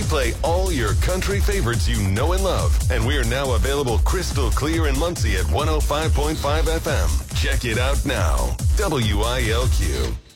play all your country favorites you know and love. And we're now available crystal clear in Muncie at 105.5 FM. Check it out now. WILQ.